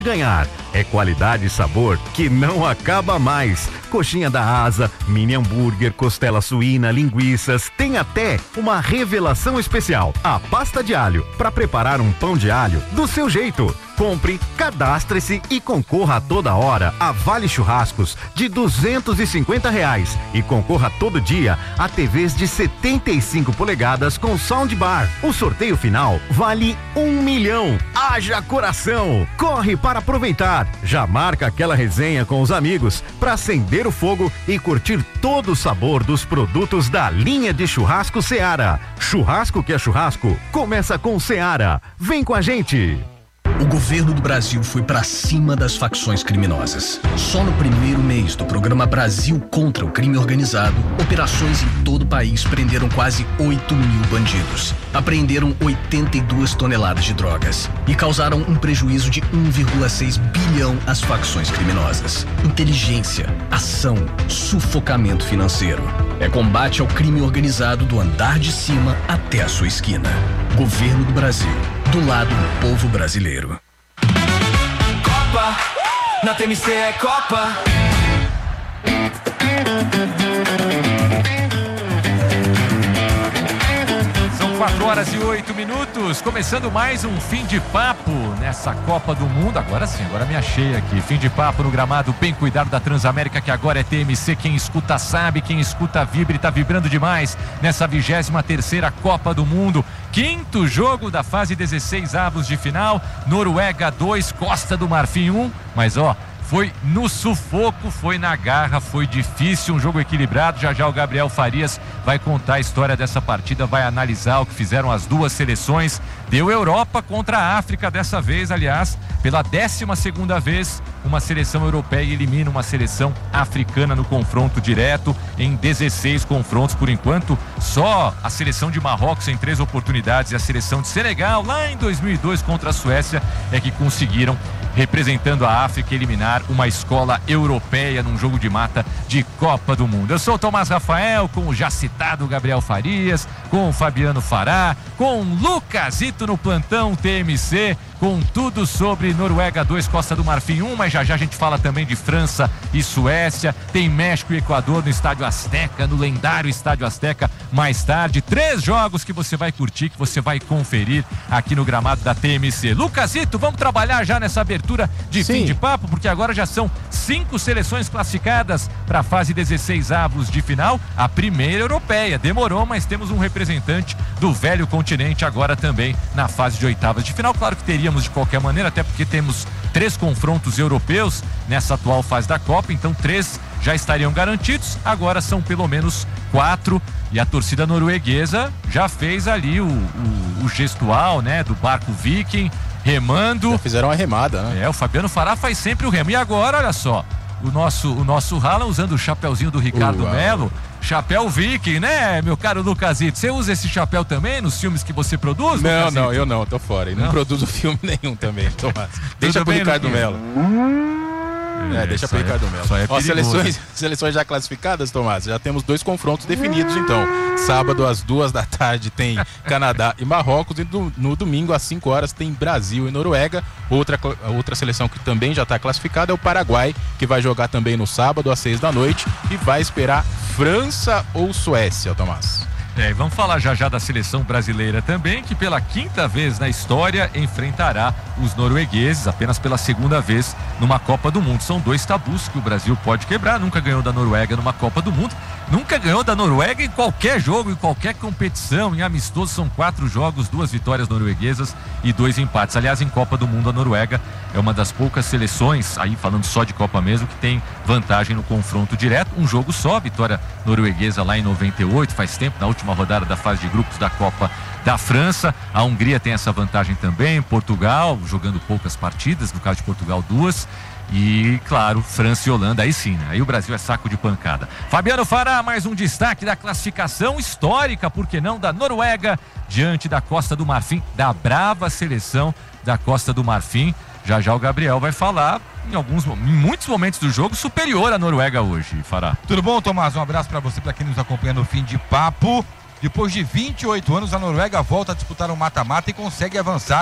Ganhar é qualidade e sabor que não acaba mais. Coxinha da asa, mini hambúrguer, costela suína, linguiças, tem até uma revelação especial, a pasta de alho, para preparar um pão de alho do seu jeito. Compre, cadastre-se e concorra a toda hora a Vale Churrascos de R$250 e concorra todo dia a TVs de 75 polegadas com soundbar. O sorteio final vale R$1 milhão. Haja coração! Corre para aproveitar. Já marca aquela resenha com os amigos para acender o fogo e curtir todo o sabor dos produtos da linha de churrasco Seara. Churrasco que é churrasco, começa com Seara. Vem com a gente! O governo do Brasil foi pra cima das facções criminosas. Só no primeiro mês do programa Brasil contra o Crime Organizado, operações em todo o país prenderam quase 8 mil bandidos. Apreenderam 82 toneladas de drogas e causaram um prejuízo de 1,6 bilhão às facções criminosas. Inteligência, ação, sufocamento financeiro. É combate ao crime organizado do andar de cima até a sua esquina. Governo do Brasil. Do lado do povo brasileiro. Copa, na TMC é Copa. São 4h08, começando mais um Fim de Papo nessa Copa do Mundo. Agora sim, agora me achei aqui. Fim de Papo no gramado Bem Cuidado da Transamérica, que agora é TMC. Quem escuta sabe, quem escuta vibra e tá vibrando demais nessa 23ª Copa do Mundo. Quinto jogo da fase 16 avos de final. Noruega 2, Costa do Marfim 1. Mas ó, foi no sufoco, foi na garra, foi difícil, um jogo equilibrado. Já o Gabriel Farias vai contar a história dessa partida, vai analisar o que fizeram as duas seleções. Deu Europa contra a África dessa vez, aliás, pela 12ª vez, uma seleção europeia elimina uma seleção africana no confronto direto, em 16 confrontos por enquanto. Só a seleção de Marrocos em 3 oportunidades e a seleção de Senegal lá em 2002 contra a Suécia é que conseguiram, representando a África, eliminar uma escola europeia num jogo de mata de Copa do Mundo. Eu sou o Tomás Rafael, com o já citado Gabriel Farias, com o Fabiano Fará, com o Lucasito no plantão TMC, com tudo sobre Noruega 2, Costa do Marfim 1, mas já a gente fala também de França e Suécia, tem México e Equador no Estádio Azteca, no lendário Estádio Azteca, mais tarde. 3 jogos que você vai curtir, que você vai conferir aqui no gramado da TMC. Lucasito, vamos trabalhar já nessa abertura de Fim de Papo, porque agora já são 5 seleções classificadas para a fase 16 avos de final, a primeira europeia. Demorou, mas temos um representante do velho continente agora também na fase de oitavas de final. Claro que teríamos de qualquer maneira, até porque temos 3 confrontos europeus nessa atual fase da Copa, então 3 já estariam garantidos, agora são pelo menos 4, e a torcida norueguesa já fez ali o gestual, né, do barco Viking, remando. Já fizeram uma remada, né? O Fabiano Fará faz sempre o remo. E agora, olha só, o nosso Haaland usando o chapeuzinho do Ricardo Melo, chapéu Viking, né, meu caro Lucasito? Você usa esse chapéu também nos filmes que você produz? Não, eu não, tô fora. E não produzo filme nenhum também, Tomás. Deixa pro Ricardo Melo. Deixa pro Ricardo Melo. Ó, seleções já classificadas, Tomás. Já temos 2 confrontos definidos, então. Sábado às 14h tem Canadá e Marrocos, e no domingo às 5h tem Brasil e Noruega. Outra seleção que também já está classificada é o Paraguai, que vai jogar também no sábado às 6h e vai esperar França ou Suécia, Tomás. E vamos falar já da seleção brasileira também, que pela 5ª vez na história enfrentará os noruegueses, apenas pela 2ª vez numa Copa do Mundo. São 2 tabus que o Brasil pode quebrar. Nunca ganhou da Noruega numa Copa do Mundo, nunca ganhou da Noruega em qualquer jogo, em qualquer competição. Em amistoso são 4 jogos, 2 vitórias norueguesas e 2 empates. Aliás, em Copa do Mundo a Noruega é uma das poucas seleções, aí falando só de Copa mesmo, que tem vantagem no confronto direto. Um jogo só, vitória norueguesa lá em 98, faz tempo, na última rodada da fase de grupos da Copa da França. A Hungria tem essa vantagem também, Portugal jogando poucas partidas, no caso de Portugal 2, e claro, França e Holanda, aí sim, né? Aí o Brasil é saco de pancada. Fabiano Fará, mais um destaque da classificação histórica, por que não, da Noruega diante da Costa do Marfim, da brava seleção da Costa do Marfim. Já o Gabriel vai falar em muitos momentos do jogo superior à Noruega hoje, Fará. Tudo bom, Tomás? Um abraço para você, para quem nos acompanha no Fim de Papo. Depois de 28 anos, a Noruega volta a disputar um mata-mata e consegue avançar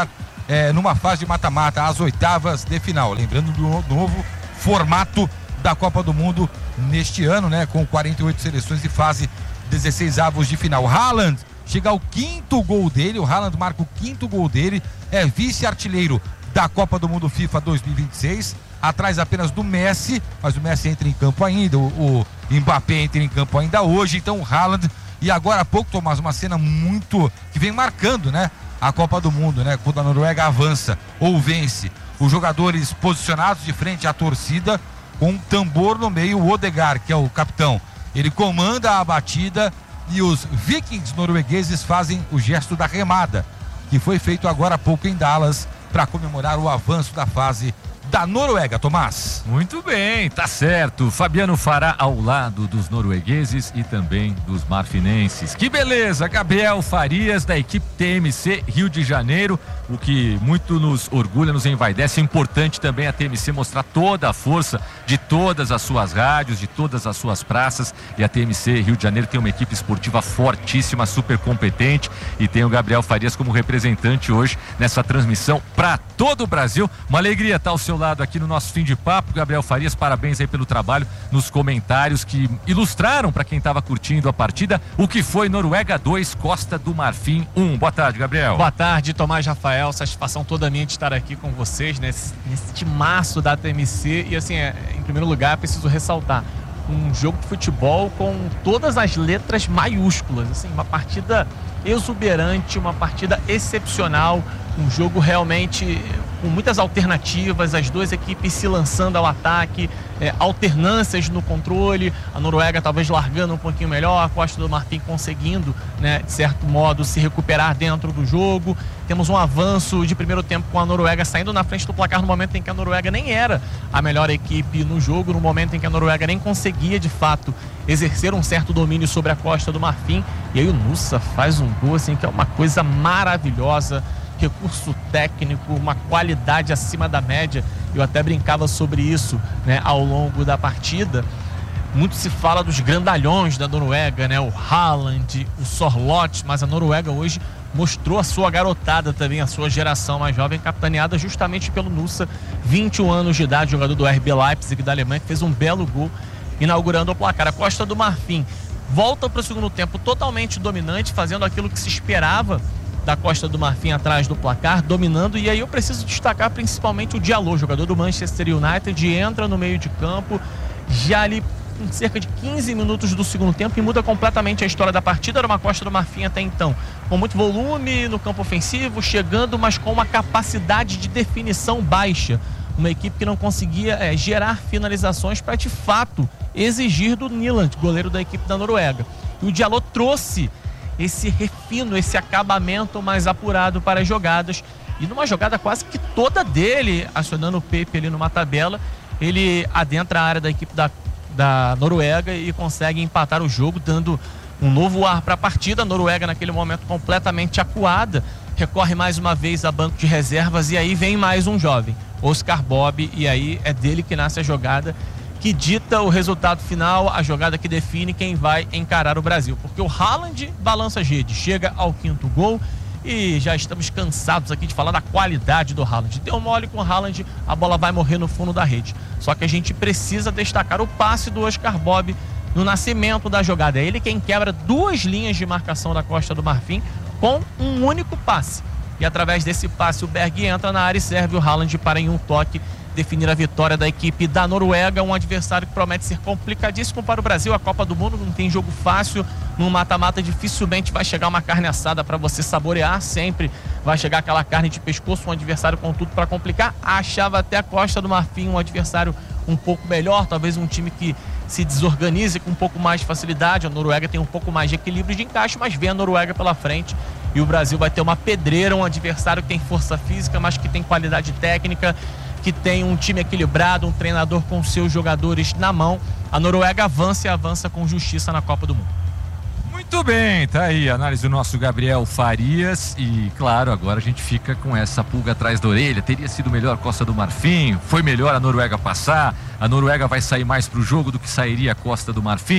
numa fase de mata-mata, às oitavas de final. Lembrando do novo formato da Copa do Mundo neste ano, né? Com 48 seleções de fase 16 avos de final. Haaland chega ao 5º gol dele, o Haaland marca o 5º gol dele, é vice-artilheiro da Copa do Mundo FIFA 2026, atrás apenas do Messi, mas o Messi entra em campo ainda, o Mbappé entra em campo ainda hoje, então o Haaland, e agora há pouco, Tomás, uma cena muito, que vem marcando, né, a Copa do Mundo, né, quando a Noruega avança ou vence, os jogadores posicionados de frente à torcida, com um tambor no meio, o Odegaard, que é o capitão, ele comanda a batida e os vikings noruegueses fazem o gesto da remada, que foi feito agora há pouco em Dallas para comemorar o avanço da fase da Noruega, Tomás. Muito bem, tá certo. Fabiano fará ao lado dos noruegueses e também dos marfinenses. Que beleza, Gabriel Farias, da equipe TMC Rio de Janeiro, o que muito nos orgulha, nos envaidece. É importante também a TMC mostrar toda a força de todas as suas rádios, de todas as suas praças, e a TMC Rio de Janeiro tem uma equipe esportiva fortíssima, super competente, e tem o Gabriel Farias como representante hoje nessa transmissão para todo o Brasil. Uma alegria estar ao seu lado aqui no nosso Fim de Papo. Gabriel Farias, parabéns aí pelo trabalho nos comentários que ilustraram para quem estava curtindo a partida o que foi Noruega 2, Costa do Marfim 1. Boa tarde, Gabriel. Boa tarde, Tomás, Rafael, satisfação toda minha de estar aqui com vocês nesse timaço da TMC. E assim, em primeiro lugar, preciso ressaltar um jogo de futebol com todas as letras maiúsculas, assim, uma partida exuberante, uma partida excepcional, um jogo realmente com muitas alternativas, as duas equipes se lançando ao ataque, alternâncias no controle, a Noruega talvez largando um pouquinho melhor, a Costa do Marfim conseguindo, né, de certo modo, se recuperar dentro do jogo. Temos um avanço de primeiro tempo com a Noruega saindo na frente do placar no momento em que a Noruega nem era a melhor equipe no jogo, no momento em que a Noruega nem conseguia, de fato, exercer um certo domínio sobre a Costa do Marfim. E aí o Nusa faz um gol, assim, que é uma coisa maravilhosa, recurso técnico, uma qualidade acima da média. Eu até brincava sobre isso, né, ao longo da partida. Muito se fala dos grandalhões da Noruega, né, o Haaland, o Sorloth, mas a Noruega hoje mostrou a sua garotada também, a sua geração mais jovem, capitaneada justamente pelo Nusa, 21 anos de idade, jogador do RB Leipzig da Alemanha, que fez um belo gol inaugurando o placar. A Costa do Marfim volta para o segundo tempo totalmente dominante, fazendo aquilo que se esperava da Costa do Marfim atrás do placar, dominando. E aí eu preciso destacar principalmente o Diallo, jogador do Manchester United, entra no meio de campo já ali em cerca de 15 minutos do segundo tempo e muda completamente a história da partida. Era uma Costa do Marfim até então com muito volume no campo ofensivo, chegando, mas com uma capacidade de definição baixa, uma equipe que não conseguia gerar finalizações para de fato exigir do Nyland, goleiro da equipe da Noruega. E o Diallo trouxe esse refino, esse acabamento mais apurado para as jogadas, e numa jogada quase que toda dele, acionando o Pepe ali numa tabela, ele adentra a área da equipe da Noruega e consegue empatar o jogo, dando um novo ar para a partida. A Noruega naquele momento completamente acuada, recorre mais uma vez a banco de reservas, e aí vem mais um jovem, Oscar Bob, e aí é dele que nasce a jogada que dita o resultado final, a jogada que define quem vai encarar o Brasil. Porque o Haaland balança as redes, chega ao 5º gol, e já estamos cansados aqui de falar da qualidade do Haaland. Deu mole com o Haaland, a bola vai morrer no fundo da rede. Só que a gente precisa destacar o passe do Oscar Bob no nascimento da jogada. É ele quem quebra duas linhas de marcação da Costa do Marfim com um único passe. E através desse passe o Berg entra na área e serve o Haaland para, em um toque, definir a vitória da equipe da Noruega, um adversário que promete ser complicadíssimo para o Brasil. A Copa do Mundo não tem jogo fácil, no mata-mata dificilmente vai chegar uma carne assada para você saborear, sempre vai chegar aquela carne de pescoço, um adversário com tudo para complicar. Achava até a Costa do Marfim um adversário um pouco melhor, talvez um time que se desorganize com um pouco mais de facilidade. A Noruega tem um pouco mais de equilíbrio de encaixe, mas vem a Noruega pela frente e o Brasil vai ter uma pedreira, um adversário que tem força física, mas que tem qualidade técnica, que tem um time equilibrado, um treinador com seus jogadores na mão. A Noruega avança e avança com justiça na Copa do Mundo. Muito bem, tá aí a análise do nosso Gabriel Farias. E claro, agora a gente fica com essa pulga atrás da orelha. Teria sido melhor a Costa do Marfim? Foi melhor a Noruega passar? A Noruega vai sair mais pro jogo do que sairia a Costa do Marfim?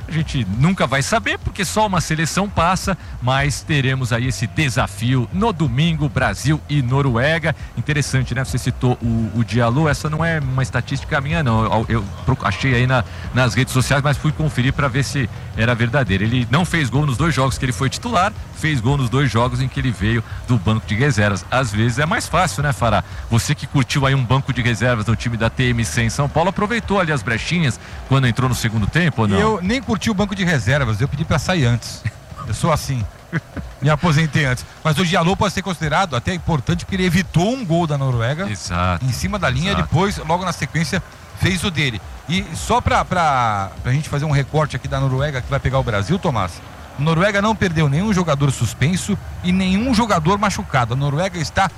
A gente nunca vai saber, porque só uma seleção passa, mas teremos aí esse desafio no domingo, Brasil e Noruega. Interessante, né? Você citou o Diallo, essa não é uma estatística minha, não. Eu achei aí nas redes sociais, mas fui conferir para ver se era verdadeiro. Ele não fez gol nos 2 jogos que ele foi titular, fez gol nos 2 jogos em que ele veio do banco de reservas. Às vezes é mais fácil, né, Fará? Você que curtiu aí um banco de reservas no time da TMC em São Paulo, aproveitou ali as brechinhas quando entrou no segundo tempo ou não? Eu nem curti o banco de reservas, eu pedi para sair antes. Eu sou assim. Me aposentei antes. Mas o Diallo pode ser considerado até importante porque ele evitou um gol da Noruega. Exato, em cima da linha, depois, logo na sequência, fez o dele. E só pra gente fazer um recorte aqui da Noruega que vai pegar o Brasil, Tomás. A Noruega não perdeu nenhum jogador suspenso e nenhum jogador machucado. A Noruega está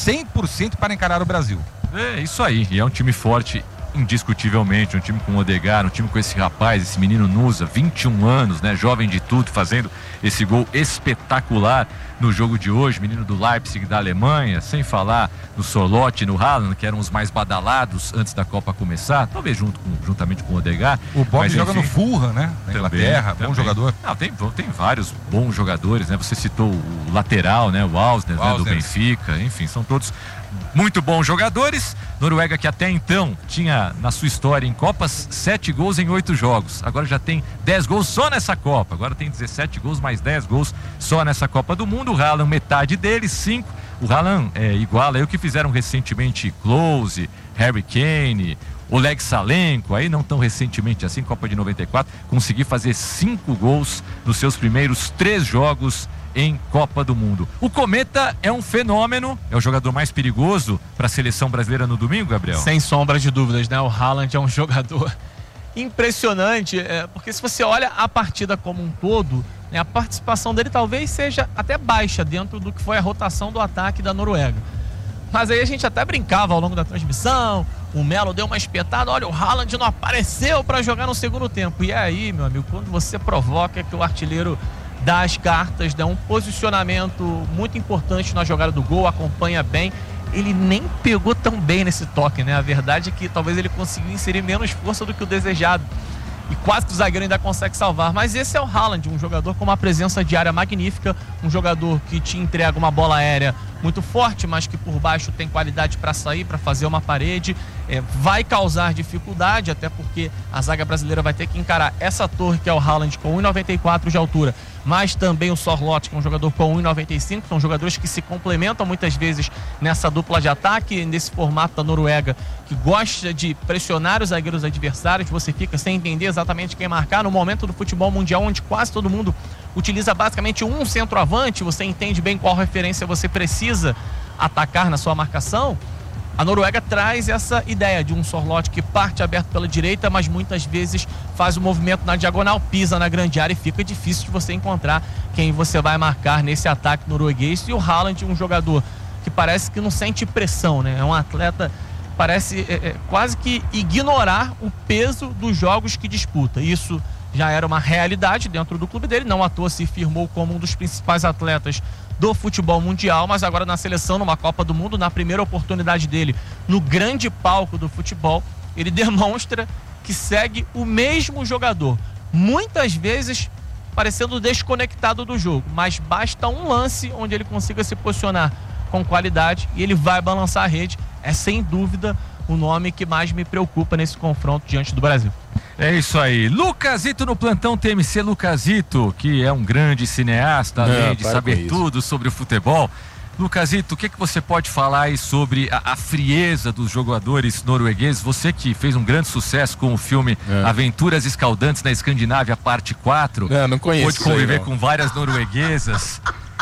100% para encarar o Brasil. É isso aí, e é um time forte, indiscutivelmente, um time com o Odegaard, um time com esse rapaz, esse menino Nusa, 21 anos, né, jovem de tudo, fazendo esse gol espetacular no jogo de hoje, menino do Leipzig da Alemanha, sem falar no Sorloth e no Haaland, que eram os mais badalados antes da Copa começar, talvez juntamente com o Odegaard. O Bob joga no Fulham, né, na Inglaterra, bom jogador. Não, tem vários bons jogadores, né, você citou o lateral, né, o Ausnes, né, do Benfica, enfim, são todos muito bons jogadores. Noruega que até então tinha na sua história em Copas 7 gols em 8 jogos. Agora já tem 10 gols só nessa Copa. Agora tem 17 gols mais 10 gols só nessa Copa do Mundo. O Haaland, metade deles, 5. O Haaland iguala aí o que fizeram recentemente Klose, Harry Kane, Oleg Salenko, aí não tão recentemente assim, Copa de 94, conseguir fazer 5 gols nos seus primeiros 3 jogos em Copa do Mundo. O Cometa é um fenômeno, é o jogador mais perigoso para a seleção brasileira no domingo, Gabriel? Sem sombra de dúvidas, né? O Haaland é um jogador impressionante, porque se você olha a partida como um todo, né, a participação dele talvez seja até baixa dentro do que foi a rotação do ataque da Noruega. Mas aí a gente até brincava ao longo da transmissão, o Melo deu uma espetada, olha, o Haaland não apareceu para jogar no segundo tempo. E aí, meu amigo, quando você provoca que o artilheiro dá as cartas, dá um posicionamento muito importante na jogada do gol, acompanha bem, ele nem pegou tão bem nesse toque, né? A verdade é que talvez ele conseguiu inserir menos força do que o desejado. E quase que o zagueiro ainda consegue salvar. Mas esse é o Haaland, um jogador com uma presença de área magnífica, um jogador que te entrega uma bola aérea muito forte, mas que por baixo tem qualidade para sair, para fazer uma parede. Vai causar dificuldade, até porque a zaga brasileira vai ter que encarar essa torre que é o Haaland com 1,94 de altura, mas também o Sorloth, que é um jogador com 1,95. São jogadores que se complementam muitas vezes nessa dupla de ataque, nesse formato da Noruega, que gosta de pressionar os zagueiros adversários. Você fica sem entender exatamente quem marcar no momento do futebol mundial, onde quase todo mundo utiliza basicamente um centroavante. Você entende bem qual referência você precisa atacar na sua marcação. A Noruega traz essa ideia de um Sorloth que parte aberto pela direita, mas muitas vezes faz o movimento na diagonal, pisa na grande área e fica difícil de você encontrar quem você vai marcar nesse ataque norueguês. E o Haaland, um jogador que parece que não sente pressão, né? É um atleta, parece quase que ignorar o peso dos jogos que disputa. Isso já era uma realidade dentro do clube dele, não à toa se firmou como um dos principais atletas do futebol mundial, mas agora na seleção, numa Copa do Mundo, na primeira oportunidade dele no grande palco do futebol, ele demonstra que segue o mesmo jogador, muitas vezes parecendo desconectado do jogo, mas basta um lance onde ele consiga se posicionar com qualidade e ele vai balançar a rede. É sem dúvida o nome que mais me preocupa nesse confronto diante do Brasil. É isso aí, Lucasito no plantão TMC. Lucasito, que é um grande cineasta, além de saber tudo sobre o futebol. Lucasito, o que você pode falar aí sobre a frieza dos jogadores noruegueses? Você que fez um grande sucesso com o filme Aventuras Escaldantes na Escandinávia, parte 4. Não conheço. Pôde conviver com várias norueguesas.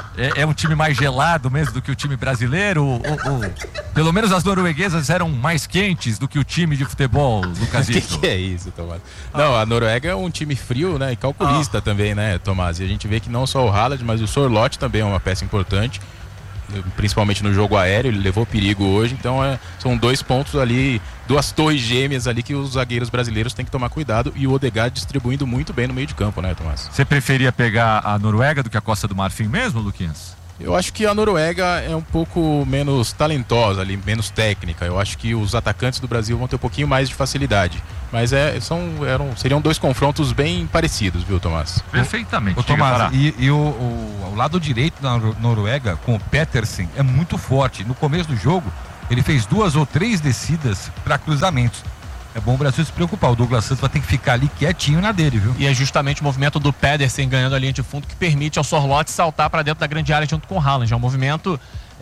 É um time mais gelado mesmo do que o time brasileiro? Ou pelo menos as norueguesas eram mais quentes do que o time de futebol, Lucasito? Que é isso, Tomás? Não, a Noruega é um time frio, né? E calculista também, né, Tomás? E a gente vê que não só o Haaland, mas o Sorloth também é uma peça importante, principalmente no jogo aéreo. Ele levou perigo hoje, então são 2 pontos ali, 2 torres gêmeas ali que os zagueiros brasileiros têm que tomar cuidado, e o Odegaard distribuindo muito bem no meio de campo, né, Tomás? Você preferia pegar a Noruega do que a Costa do Marfim mesmo, Luquinhas? Eu acho que a Noruega é um pouco menos talentosa ali, menos técnica. Eu acho que os atacantes do Brasil vão ter um pouquinho mais de facilidade. Mas seriam 2 confrontos bem parecidos, viu, Tomás? Perfeitamente. Ô, Tomás, e o lado direito da Noruega, com o Petersen, é muito forte. No começo do jogo, ele fez 2 ou 3 descidas para cruzamentos. É bom o Brasil se preocupar. O Douglas Santos vai ter que ficar ali quietinho na dele, viu? E é justamente o movimento do Pedersen ganhando a linha de fundo que permite ao Sorloth saltar para dentro da grande área junto com o Haaland. É um movimento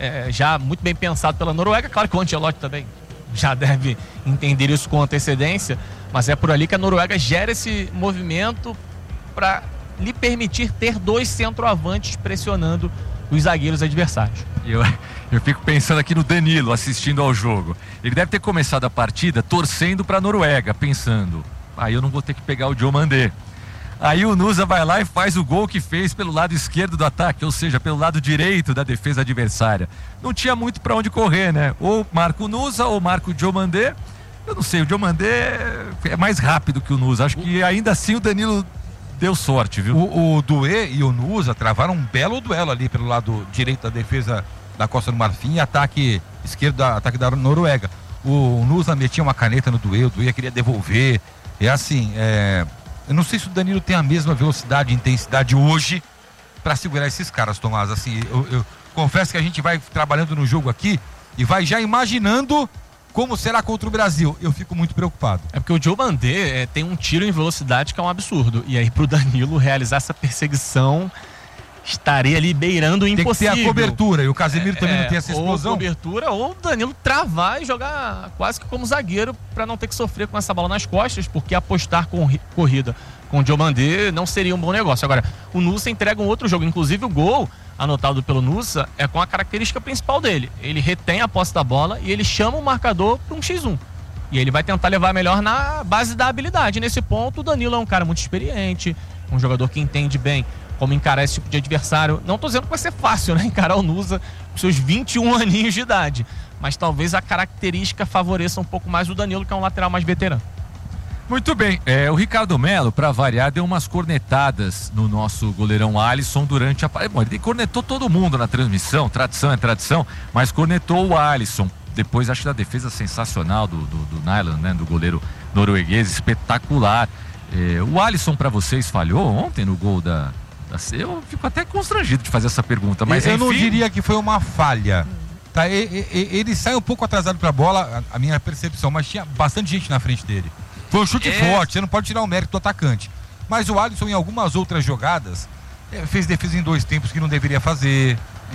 já muito bem pensado pela Noruega. Claro que o Ancelotti também já deve entender isso com antecedência, mas é por ali que a Noruega gera esse movimento para lhe permitir ter 2 centroavantes pressionando os zagueiros adversários. Eu fico pensando aqui no Danilo assistindo ao jogo. Ele deve ter começado a partida torcendo para a Noruega, pensando: aí eu não vou ter que pegar o Diomandé. Aí o Nusa vai lá e faz o gol que fez pelo lado esquerdo do ataque, ou seja, pelo lado direito da defesa adversária. Não tinha muito para onde correr, né? Ou marca o Nusa ou marca o Diomandé. Eu não sei, o Diomandé é mais rápido que o Nusa. Acho que ainda assim o Danilo deu sorte, viu? O Doué e o Nusa travaram um belo duelo ali pelo lado direito da defesa da Costa do Marfim e ataque esquerdo, ataque da Noruega. O Nusa metia uma caneta no Doué, o Doué queria devolver. É assim, eu não sei se o Danilo tem a mesma velocidade e intensidade hoje para segurar esses caras, Tomás. Assim, eu confesso que a gente vai trabalhando no jogo aqui e vai já imaginando como será contra o Brasil. Eu fico muito preocupado. É porque o Diomandé tem um tiro em velocidade que é um absurdo. E aí pro Danilo realizar essa perseguição estaria ali beirando o impossível. Tem que ter a cobertura, e o Casemiro também não tem essa explosão. Ou cobertura, ou o Danilo travar e jogar quase que como zagueiro para não ter que sofrer com essa bola nas costas, porque apostar com corrida com o Diomandé não seria um bom negócio. Agora, o Nusa entrega um outro jogo, inclusive o gol anotado pelo Nusa é com a característica principal dele. Ele retém a posse da bola e ele chama o marcador para um x1. E ele vai tentar levar melhor na base da habilidade. Nesse ponto, o Danilo é um cara muito experiente, um jogador que entende bem como encarar esse tipo de adversário. Não tô dizendo que vai ser fácil, né? Encarar o Nusa com seus 21 aninhos de idade. Mas talvez a característica favoreça um pouco mais o Danilo, que é um lateral mais veterano. Muito bem, o Ricardo Melo, para variar, deu umas cornetadas no nosso goleirão Alisson durante a... Bom, ele cornetou todo mundo na transmissão, tradição é tradição, mas cornetou o Alisson. Depois, acho que da defesa sensacional do Nyland, né? Do goleiro norueguês, espetacular. O Alisson, para vocês, falhou ontem no gol da... Eu fico até constrangido de fazer essa pergunta, mas eu enfim... não diria que foi uma falha. Tá, ele sai um pouco atrasado para a bola, a minha percepção, mas tinha bastante gente na frente dele. Foi um chute forte, você não pode tirar o mérito do atacante. Mas o Alisson, em algumas outras jogadas, fez defesa em 2 tempos que não deveria fazer.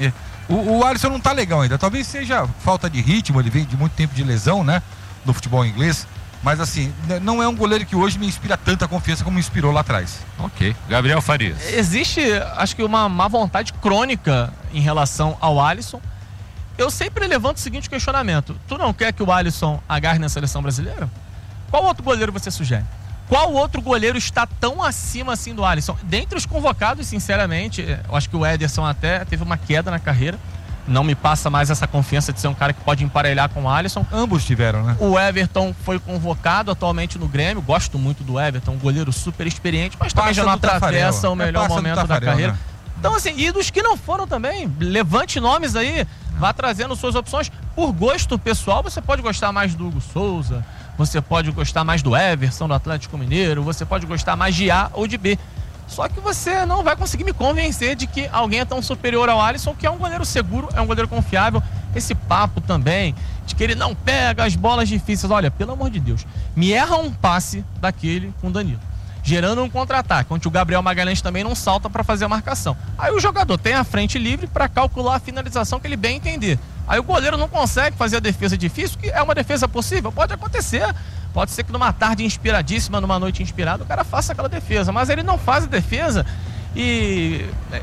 O Alisson não tá legal ainda. Talvez seja falta de ritmo, ele vem de muito tempo de lesão, né? No futebol inglês. Mas assim, não é um goleiro que hoje me inspira tanta confiança como me inspirou lá atrás. Ok. Gabriel Farias. Existe, acho que uma má vontade crônica em relação ao Alisson. Eu sempre levanto o seguinte questionamento: tu não quer que o Alisson agarre na seleção brasileira? Qual outro goleiro você sugere? Qual outro goleiro está tão acima assim do Alisson? Dentre os convocados, sinceramente, eu acho que o Ederson até teve uma queda na carreira. Não me passa mais essa confiança de ser um cara que pode emparelhar com o Alisson. Ambos tiveram, né? O Everton foi convocado atualmente no Grêmio. Gosto muito do Everton, um goleiro super experiente, mas também já não atravessa o melhor momento da carreira. Né? Então, assim, e dos que não foram também, levante nomes aí, vá trazendo suas opções. Por gosto pessoal, você pode gostar mais do Hugo Souza, você pode gostar mais do Everson, do Atlético Mineiro, você pode gostar mais de A ou de B. Só que você não vai conseguir me convencer de que alguém é tão superior ao Alisson, que é um goleiro seguro, é um goleiro confiável. Esse papo também de que ele não pega as bolas difíceis. Olha, pelo amor de Deus, me erra um passe daquele com o Danilo, gerando um contra-ataque, onde o Gabriel Magalhães também não salta para fazer a marcação. Aí o jogador tem a frente livre para calcular a finalização que ele bem entender. Aí o goleiro não consegue fazer a defesa difícil, que é uma defesa possível, pode acontecer. Pode ser que numa tarde inspiradíssima, numa noite inspirada, o cara faça aquela defesa, mas ele não faz a defesa e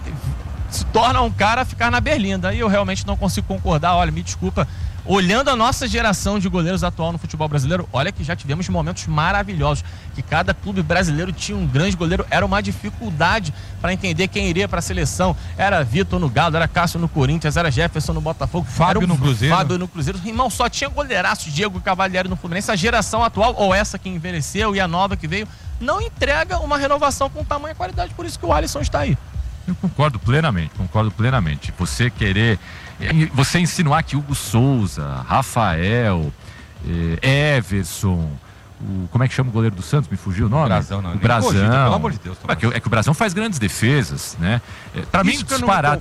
se torna um cara a ficar na berlinda. Aí eu realmente não consigo concordar. Olha, me desculpa, olhando a nossa geração de goleiros atual no futebol brasileiro, olha que já tivemos momentos maravilhosos, que cada clube brasileiro tinha um grande goleiro, era uma dificuldade para entender quem iria para a seleção. Era Vitor no Galo, era Cássio no Corinthians, era Jefferson no Botafogo, Fábio no Cruzeiro. Fábio no Cruzeiro. Irmão, só tinha goleiraços, Diego Cavalieri no Fluminense. A geração atual, ou essa que envelheceu e a nova que veio, não entrega uma renovação com tamanha qualidade, por isso que o Alisson está aí. Eu concordo plenamente. Você insinuar que Hugo Souza, Rafael, Everson, como é que chama o goleiro do Santos? Me fugiu o nome? Brazão, não. O Brazão. Cogita, pelo amor de Deus. É que o Brazão faz grandes defesas, né? Pra mim, disparado.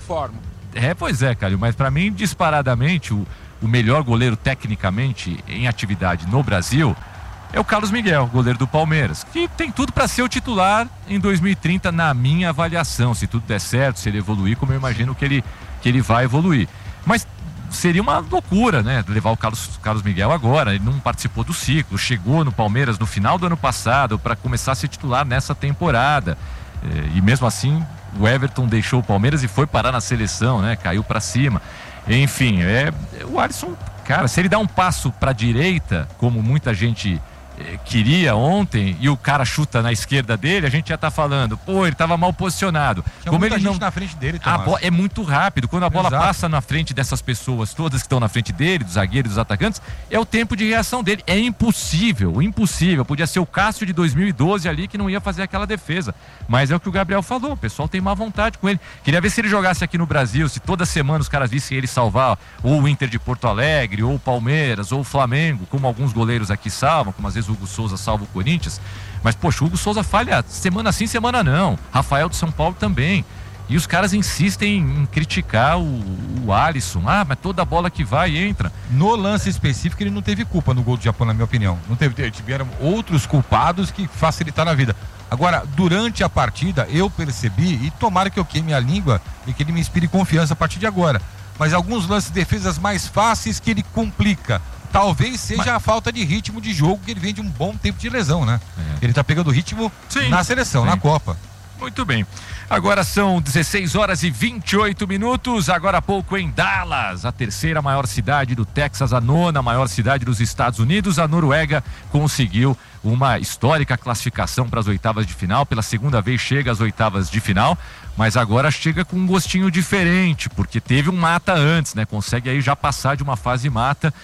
Pois é, Calil, mas pra mim, disparadamente, o melhor goleiro tecnicamente em atividade no Brasil é o Carlos Miguel, goleiro do Palmeiras, que tem tudo para ser o titular em 2030, na minha avaliação. Se tudo der certo, se ele evoluir, como eu imagino que ele vai evoluir. Mas seria uma loucura, né? Levar o Carlos Miguel agora. Ele não participou do ciclo, chegou no Palmeiras no final do ano passado para começar a ser titular nessa temporada. E mesmo assim, o Everton deixou o Palmeiras e foi parar na seleção, né? Caiu para cima. Enfim, o Alisson, cara, se ele dá um passo para a direita, como muita gente queria ontem, e o cara chuta na esquerda dele, a gente já tá falando, ele estava mal posicionado. Como ele não na frente dele, é muito rápido. Quando a bola passa na frente dessas pessoas todas que estão na frente dele, dos zagueiros, dos atacantes, é o tempo de reação dele. É impossível. Podia ser o Cássio de 2012 ali que não ia fazer aquela defesa. Mas é o que o Gabriel falou, o pessoal tem má vontade com ele. Queria ver se ele jogasse aqui no Brasil, se toda semana os caras vissem ele salvar ou o Inter de Porto Alegre, ou o Palmeiras, ou o Flamengo, como alguns goleiros aqui salvam, como às vezes o Hugo Souza salva o Corinthians. Mas, poxa, o Hugo Souza falha semana sim, semana não. Rafael de São Paulo também. E os caras insistem em criticar o Alisson. Mas toda bola que vai entra. No lance específico, ele não teve culpa no gol do Japão, na minha opinião. Não teve, tiveram outros culpados que facilitaram a vida. Agora, durante a partida, eu percebi, e tomara que eu queime a língua e que ele me inspire confiança a partir de agora, mas alguns lances de defesas mais fáceis que ele complica. Talvez seja a falta de ritmo de jogo, que ele vem de um bom tempo de lesão, né? Ele tá pegando ritmo na seleção, na Copa. Muito bem. Agora são 16 horas e 28 minutos. Agora há pouco em Dallas, a terceira maior cidade do Texas, a nona maior cidade dos Estados Unidos, a Noruega conseguiu uma histórica classificação para as oitavas de final. Pela segunda vez chega às oitavas de final, mas agora chega com um gostinho diferente, porque teve um mata antes, né? Consegue aí já passar de uma fase mata.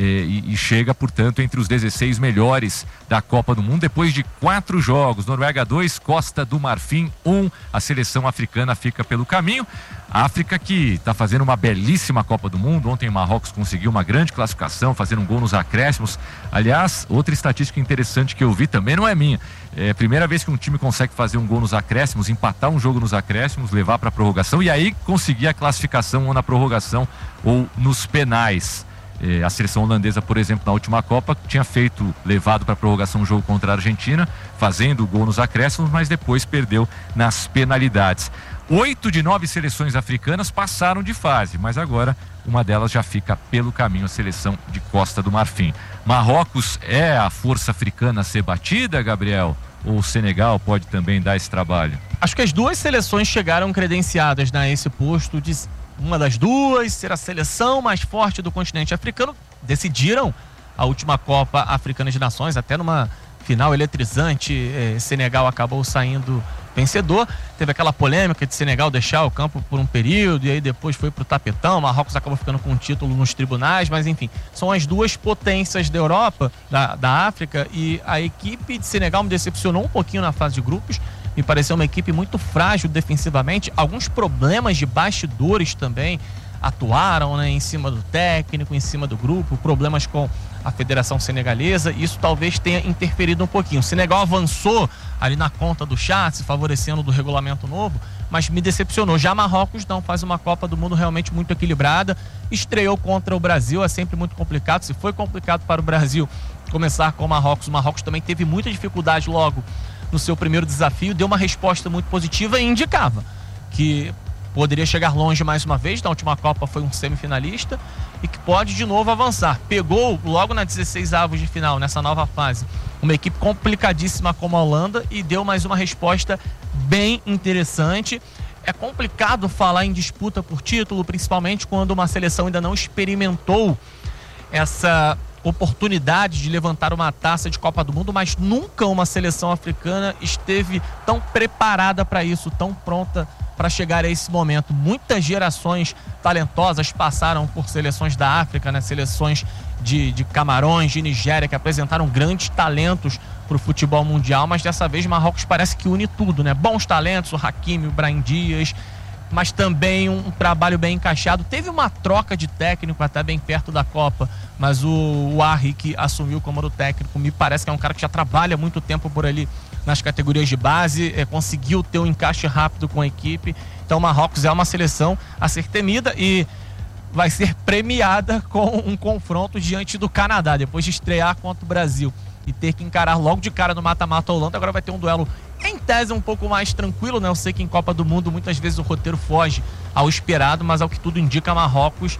E chega, portanto, entre os 16 melhores da Copa do Mundo depois de 4 jogos. Noruega 2, Costa do Marfim 1. A seleção africana fica pelo caminho. A África que está fazendo uma belíssima Copa do Mundo. Ontem Marrocos conseguiu uma grande classificação, fazendo um gol nos acréscimos. Aliás, outra estatística interessante que eu vi também não é minha. É a primeira vez que um time consegue fazer um gol nos acréscimos, empatar um jogo nos acréscimos, levar para a prorrogação e aí conseguir a classificação ou na prorrogação ou nos penais. A seleção holandesa, por exemplo, na última Copa tinha levado para a prorrogação um jogo contra a Argentina, fazendo o gol nos acréscimos, mas depois perdeu nas penalidades. 8 de 9 seleções africanas passaram de fase, mas agora uma delas já fica pelo caminho, a seleção de Costa do Marfim. Marrocos é a força africana a ser batida, Gabriel? Ou o Senegal pode também dar esse trabalho? Acho que as duas seleções chegaram credenciadas a esse posto de uma das duas ser a seleção mais forte do continente africano. Decidiram a última Copa Africana de Nações, até numa final eletrizante. Senegal acabou saindo vencedor. Teve aquela polêmica de Senegal deixar o campo por um período e aí depois foi pro tapetão. Marrocos acabou ficando com um título nos tribunais, mas enfim, são as duas potências da Europa, da África, e a equipe de Senegal me decepcionou um pouquinho na fase de grupos. Me pareceu uma equipe muito frágil defensivamente. Alguns problemas de bastidores também atuaram, né, em cima do técnico, em cima do grupo, problemas com a Federação Senegalesa. Isso talvez tenha interferido um pouquinho. O Senegal avançou ali na conta do chat, se favorecendo do regulamento novo, mas me decepcionou. Já Marrocos não, faz uma Copa do Mundo realmente muito equilibrada. Estreou contra o Brasil, é sempre muito complicado. Se foi complicado para o Brasil começar com o Marrocos também teve muita dificuldade logo no seu primeiro desafio, deu uma resposta muito positiva e indicava que poderia chegar longe mais uma vez. Na última Copa foi um semifinalista e que pode de novo avançar. Pegou logo na 16avos de final, nessa nova fase, uma equipe complicadíssima como a Holanda e deu mais uma resposta bem interessante. É complicado falar em disputa por título, principalmente quando uma seleção ainda não experimentou essa oportunidade de levantar uma taça de Copa do Mundo, mas nunca uma seleção africana esteve tão preparada para isso, tão pronta para chegar a esse momento. Muitas gerações talentosas passaram por seleções da África, né? Seleções de Camarões, de Nigéria, que apresentaram grandes talentos para o futebol mundial, mas dessa vez Marrocos parece que une tudo, né? Bons talentos, o Hakimi, o Brahim Dias, mas também um trabalho bem encaixado. Teve uma troca de técnico até bem perto da Copa, mas o Arri, que assumiu o comando técnico, me parece que é um cara que já trabalha há muito tempo por ali nas categorias de base, conseguiu ter um encaixe rápido com a equipe. Então o Marrocos é uma seleção a ser temida e vai ser premiada com um confronto diante do Canadá, depois de estrear contra o Brasil e ter que encarar logo de cara no mata-mata a Holanda. Agora vai ter um duelo em tese um pouco mais tranquilo, né? Eu sei que em Copa do Mundo muitas vezes o roteiro foge ao esperado, mas ao que tudo indica, Marrocos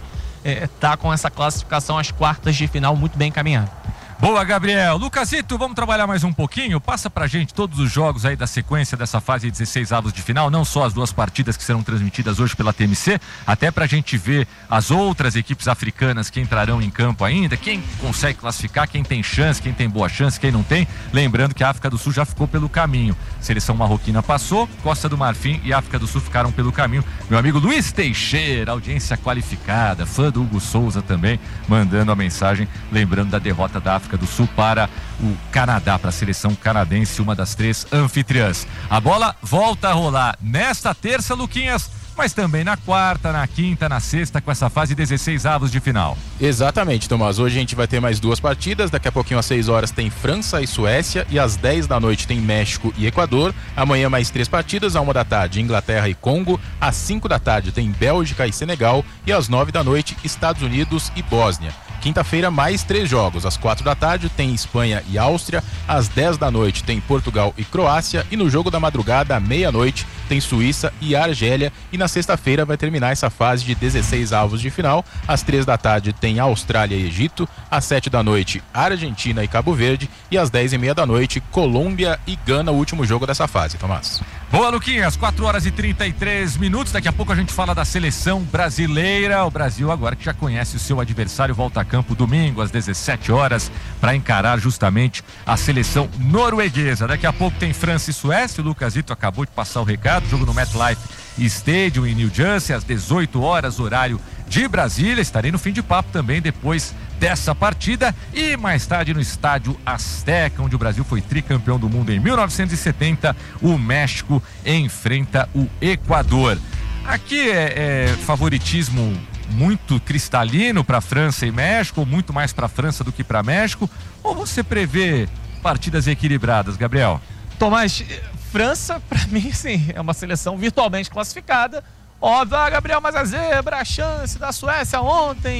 tá com essa classificação às quartas de final muito bem encaminhada. Boa, Gabriel. Lucasito, vamos trabalhar mais um pouquinho? Passa pra gente todos os jogos aí da sequência dessa fase de 16 avos de final, não só as duas partidas que serão transmitidas hoje pela TMC, até pra gente ver as outras equipes africanas que entrarão em campo ainda, quem consegue classificar, quem tem chance, quem tem boa chance, quem não tem. Lembrando que a África do Sul já ficou pelo caminho. Seleção marroquina passou, Costa do Marfim e África do Sul ficaram pelo caminho. Meu amigo Luiz Teixeira, audiência qualificada, fã do Hugo Souza também, mandando a mensagem, lembrando da derrota da África do Sul para o Canadá, para a seleção canadense, uma das 3 anfitriãs. A bola volta a rolar nesta terça, Luquinhas, mas também na quarta, na quinta, na sexta, com essa fase 16 avos de final. Exatamente, Tomás. Hoje a gente vai ter mais 2 partidas. Daqui a pouquinho às 6 horas tem França e Suécia, e às 10 da noite tem México e Equador. Amanhã mais 3 partidas, à 1 da tarde Inglaterra e Congo, às 5 da tarde tem Bélgica e Senegal, e às 9 da noite Estados Unidos e Bósnia. Quinta-feira, mais 3 jogos. Às 4 da tarde tem Espanha e Áustria. Às 10 da noite tem Portugal e Croácia. E no jogo da madrugada, à meia-noite, tem Suíça e Argélia. E na sexta-feira vai terminar essa fase de 16 avos de final. Às 3 da tarde tem Austrália e Egito. Às 7 da noite, Argentina e Cabo Verde. E às 10h30 da noite, Colômbia e Gana, o último jogo dessa fase, Tomás. Boa, Luquinhas, 4 horas e 33 minutos. Daqui a pouco a gente fala da seleção brasileira. O Brasil agora que já conhece o seu adversário, volta a campo domingo às 17 horas para encarar justamente a seleção norueguesa. Daqui a pouco tem França e Suécia. O Lucasito acabou de passar o recado. Jogo no MetLife Stadium em New Jersey às 18 horas, horário de Brasília. Estarei no Fim de Papo também depois dessa partida e mais tarde no Estádio Azteca, onde o Brasil foi tricampeão do mundo em 1970. O México enfrenta o Equador. Aqui é favoritismo muito cristalino para França e México, ou muito mais para França do que para México, ou você prevê partidas equilibradas, Gabriel? Tomás, França, para mim, sim, é uma seleção virtualmente classificada. Óbvio, Gabriel, mas a zebra, a chance da Suécia ontem,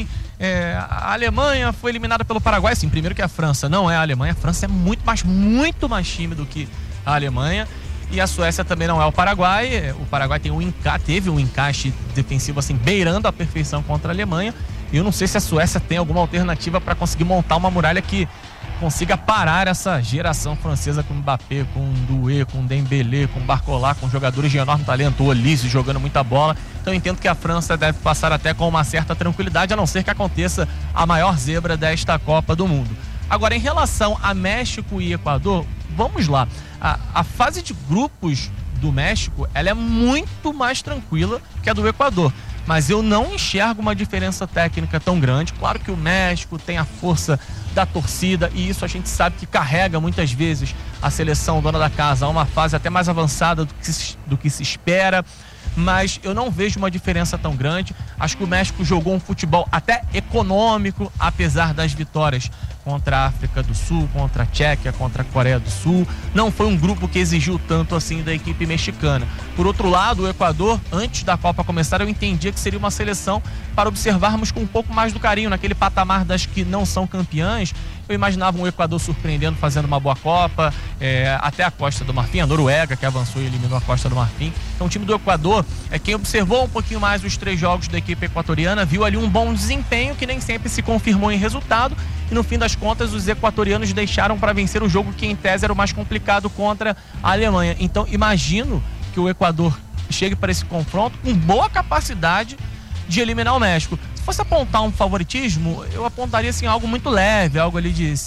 a Alemanha foi eliminada pelo Paraguai. Sim, primeiro que a França não é a Alemanha, a França é muito mais time do que a Alemanha. E a Suécia também não é o Paraguai. O Paraguai teve um encaixe defensivo assim, beirando a perfeição contra a Alemanha. E eu não sei se a Suécia tem alguma alternativa para conseguir montar uma muralha que consiga parar essa geração francesa com Mbappé, com Doué, com Dembélé, com Barcola, com jogadores de enorme talento, o Olise jogando muita bola. Então eu entendo que a França deve passar até com uma certa tranquilidade, a não ser que aconteça a maior zebra desta Copa do Mundo. Agora, em relação a México e Equador, vamos lá. A fase de grupos do México, ela é muito mais tranquila que a do Equador. Mas eu não enxergo uma diferença técnica tão grande. Claro que o México tem a força da torcida e isso a gente sabe que carrega muitas vezes a seleção dona da casa a uma fase até mais avançada do que se espera. Mas eu não vejo uma diferença tão grande. Acho que o México jogou um futebol até econômico, apesar das vitórias contra a África do Sul, contra a Tchequia, contra a Coreia do Sul. Não foi um grupo que exigiu tanto assim da equipe mexicana. Por outro lado, o Equador, antes da Copa começar, eu entendia que seria uma seleção para observarmos com um pouco mais do carinho, naquele patamar das que não são campeãs. Eu imaginava um Equador surpreendendo, fazendo uma boa Copa, até a Costa do Marfim, a Noruega que avançou e eliminou a Costa do Marfim. Então o time do Equador quem observou um pouquinho mais os 3 jogos da equipe equatoriana, viu ali um bom desempenho que nem sempre se confirmou em resultado e no fim das contas os equatorianos deixaram para vencer o jogo que em tese era o mais complicado contra a Alemanha. Então imagino que o Equador chegue para esse confronto com boa capacidade de eliminar o México. Se fosse apontar um favoritismo, eu apontaria assim, algo muito leve, algo ali de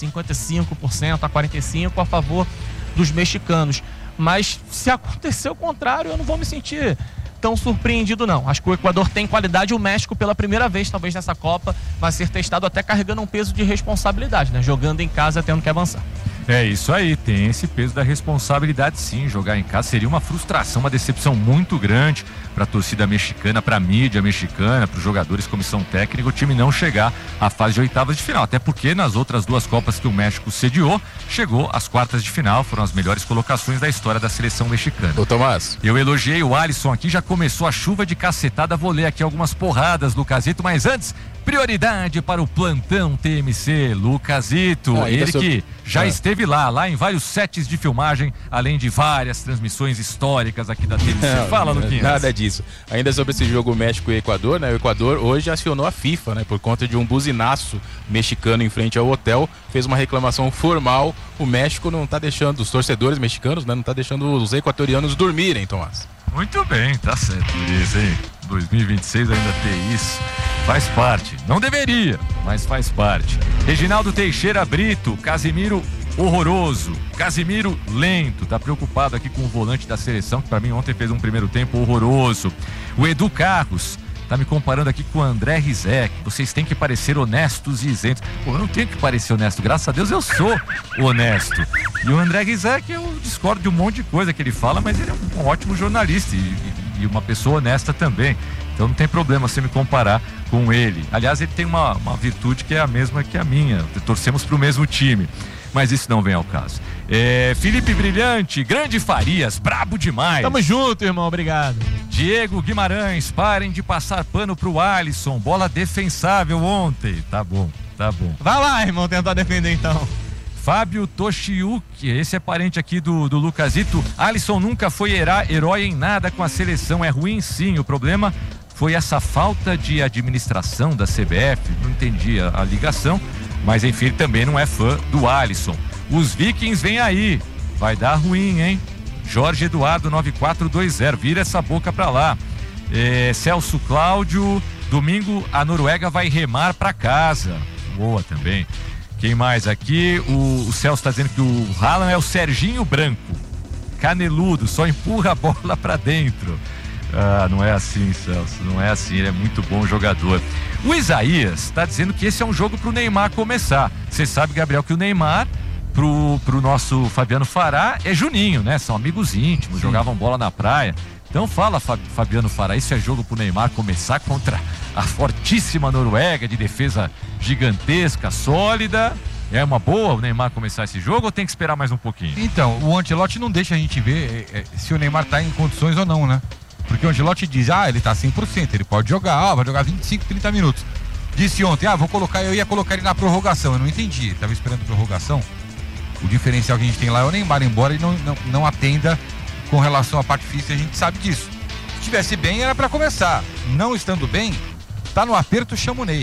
55% a 45% a favor dos mexicanos. Mas se acontecer o contrário, eu não vou me sentir tão surpreendido não. Acho que o Equador tem qualidade, o México pela primeira vez talvez nessa Copa vai ser testado até carregando um peso de responsabilidade, né? Jogando em casa, tendo que avançar. É isso aí, tem esse peso da responsabilidade sim, jogar em casa seria uma frustração, uma decepção muito grande para a torcida mexicana, para a mídia mexicana, para os jogadores, comissão técnica, o time não chegar à fase de oitavas de final, até porque nas outras 2 Copas que o México sediou, chegou às quartas de final, foram as melhores colocações da história da seleção mexicana. Ô Tomás, eu elogiei o Alisson aqui, já começou a chuva de cacetada, vou ler aqui algumas porradas, Lucasito, mas antes, prioridade para o plantão TMC, Lucasito, ele que já esteve lá em vários sets de filmagem, além de várias transmissões históricas aqui da TMC. Fala, Luquinhas. Nada disso. Ainda sobre esse jogo México e Equador, né? O Equador hoje acionou a FIFA, né? Por conta de um buzinaço mexicano em frente ao hotel, fez uma reclamação formal. O México não está deixando, os torcedores mexicanos, né? Não está deixando os equatorianos dormirem, Tomás. Muito bem, tá certo por isso, hein? 2026 ainda tem isso. Faz parte. Não deveria, mas faz parte. Reginaldo Teixeira Brito, Casimiro horroroso, Casimiro lento, tá preocupado aqui com o volante da seleção, que pra mim ontem fez um primeiro tempo horroroso. O Edu Carros tá me comparando aqui com o André Rizek. Vocês têm que parecer honestos e isentos. Pô, eu não tenho que parecer honesto, graças a Deus eu sou honesto. E o André Rizek, eu discordo de um monte de coisa que ele fala, mas ele é um ótimo jornalista e uma pessoa honesta também. Então não tem problema você me comparar com ele. Aliás, ele tem uma virtude que é a mesma que a minha. Torcemos pro mesmo time. Mas isso não vem ao caso. Felipe Brilhante, Grande Farias, brabo demais. Tamo junto, irmão, obrigado. Diego Guimarães, parem de passar pano pro Alisson, bola defensável ontem. Tá bom. Vai lá, irmão, tentar defender então. Fábio Toshiuki, esse é parente aqui do Lucasito. Alisson nunca foi herói em nada com a seleção, é ruim sim, o problema foi essa falta de administração da CBF, não entendi a ligação, mas enfim, ele também não é fã do Alisson. Os Vikings vêm aí, vai dar ruim, hein? Jorge Eduardo 9420, vira essa boca pra lá. Celso Cláudio, domingo a Noruega vai remar pra casa. Boa também. Quem mais aqui? O Celso tá dizendo que o Haaland é o Serginho Branco, caneludo, só empurra a bola pra dentro. Ah, não é assim, Celso, não é assim, ele é muito bom jogador. O Isaías tá dizendo que esse é um jogo pro Neymar começar. Você sabe, Gabriel, que o Neymar pro nosso Fabiano Fará é Juninho, né? São amigos íntimos, sim, jogavam bola na praia. Então fala, Fabiano Fará, isso é jogo pro Neymar começar contra a fortíssima Noruega, de defesa gigantesca, sólida. É uma boa o Neymar começar esse jogo ou tem que esperar mais um pouquinho? Então, o Ancelotti não deixa a gente ver se o Neymar tá em condições ou não, né? Porque o Ancelotti diz, ele tá 100%, ele pode jogar, vai jogar 25, 30 minutos. Disse ontem, eu ia colocar ele na prorrogação, eu não entendi, tava esperando prorrogação. O diferencial que a gente tem lá é o Neymar, embora ele não atenda com relação à parte física, a gente sabe disso. Se estivesse bem, era pra começar. Não estando bem, tá no aperto, chama o Ney.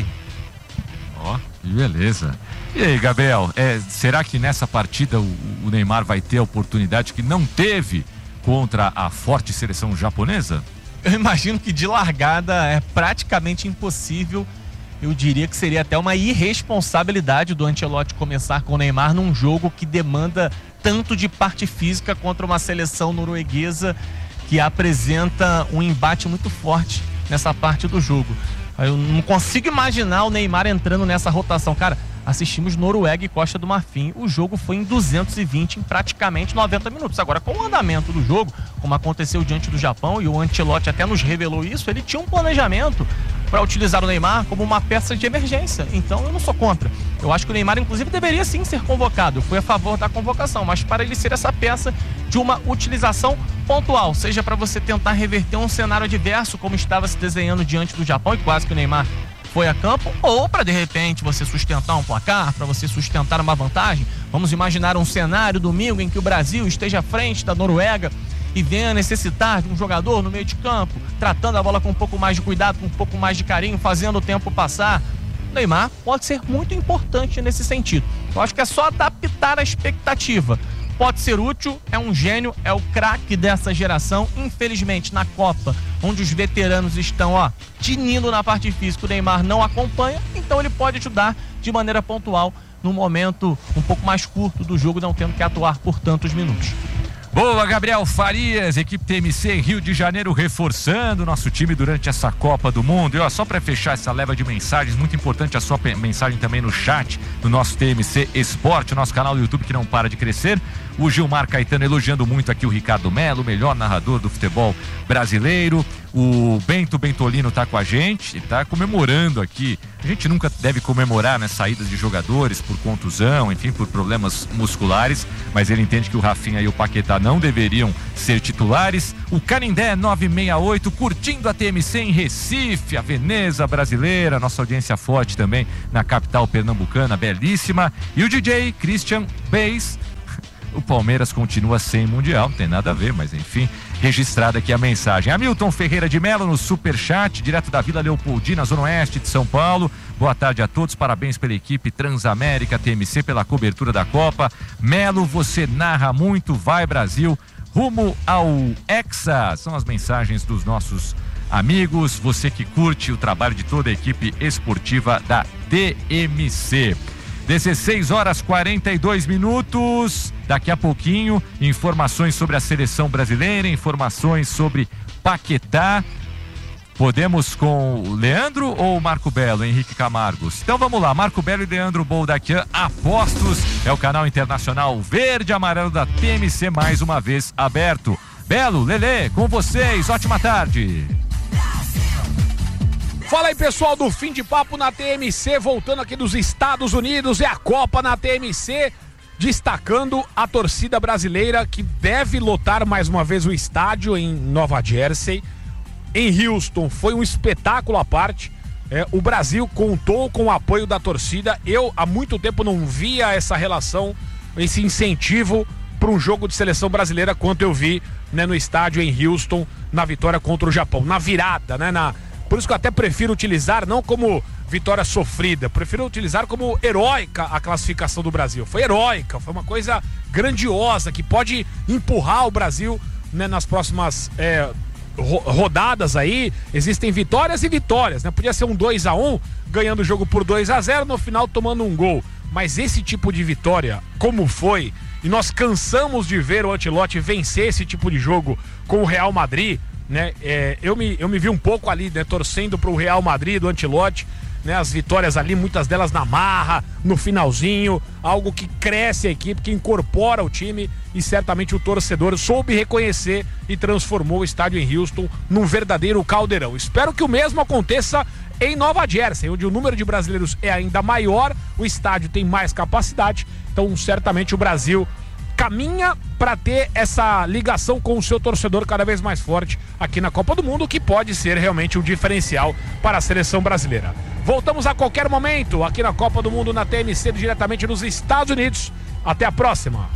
Ó, que beleza. E aí, Gabriel, será que nessa partida o Neymar vai ter a oportunidade que não teve contra a forte seleção japonesa? Eu imagino que de largada é praticamente impossível. Eu diria que seria até uma irresponsabilidade do Ancelotti começar com o Neymar num jogo que demanda tanto de parte física contra uma seleção norueguesa que apresenta um embate muito forte nessa parte do jogo. Eu não consigo imaginar o Neymar entrando nessa rotação. Cara, assistimos Noruega e Costa do Marfim. O jogo foi em 220 em praticamente 90 minutos. Agora, com o andamento do jogo, como aconteceu diante do Japão, e o Ancelotti até nos revelou isso, ele tinha um planejamento para utilizar o Neymar como uma peça de emergência. Então, eu não sou contra. Eu acho que o Neymar, inclusive, deveria sim ser convocado. Eu fui a favor da convocação, mas para ele ser essa peça de uma utilização pontual, seja para você tentar reverter um cenário adverso, como estava se desenhando diante do Japão, e quase que o Neymar foi a campo, ou para de repente você sustentar um placar, para você sustentar uma vantagem. Vamos imaginar um cenário domingo em que o Brasil esteja à frente da Noruega e venha necessitar de um jogador no meio de campo, tratando a bola com um pouco mais de cuidado, com um pouco mais de carinho, fazendo o tempo passar. O Neymar pode ser muito importante nesse sentido. Eu acho que é só adaptar a expectativa. Pode ser útil, é um gênio, é o craque dessa geração. Infelizmente, na Copa, onde os veteranos estão tinindo na parte física, o Neymar não acompanha, então ele pode ajudar de maneira pontual num momento um pouco mais curto do jogo, não tendo que atuar por tantos minutos. Boa, Gabriel Farias, equipe TMC Rio de Janeiro reforçando o nosso time durante essa Copa do Mundo. E só para fechar essa leva de mensagens, muito importante a sua mensagem também no chat do nosso TMC Esporte, o nosso canal do YouTube que não para de crescer. O Gilmar Caetano elogiando muito aqui o Ricardo Melo, o melhor narrador do futebol brasileiro. O Bento Bentolino tá com a gente, tá comemorando aqui. A gente nunca deve comemorar, né, saídas de jogadores por contusão, enfim, por problemas musculares, mas ele entende que o Rafinha e o Paquetá não deveriam ser titulares. O Canindé 968 curtindo a TMC em Recife, a Veneza brasileira, nossa audiência forte também na capital pernambucana, belíssima. E o DJ Christian Beis. O Palmeiras continua sem Mundial, não tem nada a ver, mas enfim, registrada aqui a mensagem. Hamilton Ferreira de Melo no superchat, direto da Vila Leopoldina, Zona Oeste de São Paulo. Boa tarde a todos, parabéns pela equipe Transamérica TMC pela cobertura da Copa. Melo, você narra muito, vai Brasil, rumo ao Hexa. São as mensagens dos nossos amigos, você que curte o trabalho de toda a equipe esportiva da TMC. 16h42. Daqui a pouquinho, informações sobre a seleção brasileira, informações sobre Paquetá. Podemos com o Leandro ou o Marco Belo, Henrique Camargos? Então vamos lá, Marco Belo e Leandro Boldaquian, apostos. É o canal internacional verde e amarelo da TMC, mais uma vez aberto. Belo, Lelê, com vocês, ótima tarde. Fala aí, pessoal do Fim de Papo na TMC, voltando aqui dos Estados Unidos, é a Copa na TMC, destacando a torcida brasileira que deve lotar mais uma vez o estádio em Nova Jersey. Em Houston foi um espetáculo à parte, o Brasil contou com o apoio da torcida. Eu há muito tempo não via essa relação, esse incentivo para um jogo de seleção brasileira quanto eu vi, né, no estádio em Houston, na vitória contra o Japão, na virada, né, por isso que eu até prefiro utilizar, não como vitória sofrida, prefiro utilizar como heróica a classificação do Brasil. Foi heróica, foi uma coisa grandiosa que pode empurrar o Brasil, né, nas próximas rodadas aí. Existem vitórias e vitórias, né? Podia ser um 2-1, ganhando o jogo por 2-0, no final tomando um gol. Mas esse tipo de vitória, como foi, e nós cansamos de ver o Ancelotti vencer esse tipo de jogo com o Real Madrid, né? Eu me vi um pouco ali, né, torcendo pro Real Madrid do Ancelotti, né? As vitórias ali, muitas delas na marra, no finalzinho, algo que cresce a equipe, que incorpora o time, e certamente o torcedor soube reconhecer e transformou o estádio em Houston num verdadeiro caldeirão. Espero que o mesmo aconteça em Nova Jersey, onde o número de brasileiros é ainda maior, o estádio tem mais capacidade, então certamente o Brasil caminha para ter essa ligação com o seu torcedor cada vez mais forte aqui na Copa do Mundo, que pode ser realmente um diferencial para a seleção brasileira. Voltamos a qualquer momento aqui na Copa do Mundo na TMC, diretamente dos Estados Unidos. Até a próxima.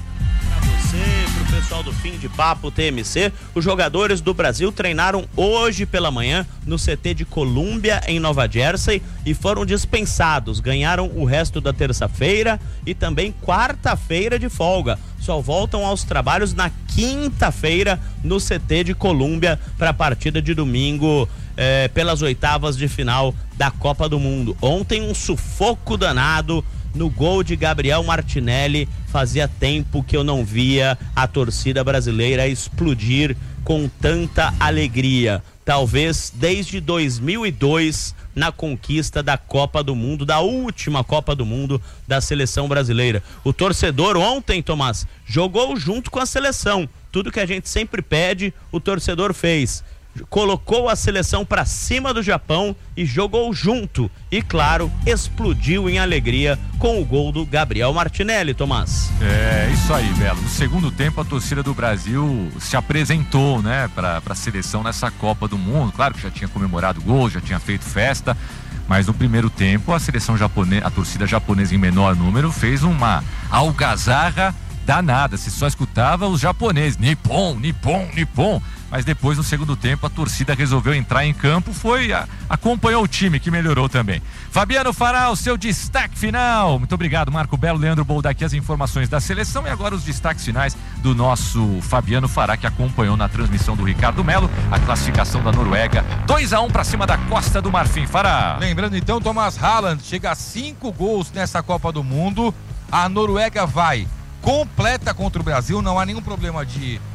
Pro pessoal do Fim de Papo TMC, os jogadores do Brasil treinaram hoje pela manhã no CT de Colômbia, em Nova Jersey, e foram dispensados. Ganharam o resto da terça-feira e também quarta-feira de folga. Só voltam aos trabalhos na quinta-feira no CT de Colômbia para a partida de domingo pelas oitavas de final da Copa do Mundo. Ontem um sufoco danado no gol de Gabriel Martinelli. Fazia tempo que eu não via a torcida brasileira explodir com tanta alegria. Talvez desde 2002, na conquista da Copa do Mundo, da última Copa do Mundo da seleção brasileira. O torcedor ontem, Tomás, jogou junto com a seleção. Tudo que a gente sempre pede, o torcedor fez. Colocou a seleção para cima do Japão e jogou junto. E claro, explodiu em alegria com o gol do Gabriel Martinelli, Tomás. É isso aí, Belo. No segundo tempo, a torcida do Brasil se apresentou, né, para a seleção nessa Copa do Mundo. Claro que já tinha comemorado o gol, já tinha feito festa, mas no primeiro tempo a seleção japonesa, a torcida japonesa em menor número, fez uma algazarra danada. Se só escutava os japoneses, Nippon, Nippon, Nippon. Mas depois, no segundo tempo, a torcida resolveu entrar em campo, acompanhou o time, que melhorou também. Fabiano Fará, o seu destaque final. Muito obrigado, Marco Belo, Leandro Boldaquian, as informações da seleção, e agora os destaques finais do nosso Fabiano Fará, que acompanhou na transmissão do Ricardo Melo a classificação da Noruega, 2-1 para cima da Costa do Marfim. Fará. Lembrando então, Thomas Haaland chega a 5 gols nessa Copa do Mundo. A Noruega vai completa contra o Brasil, não há nenhum problema de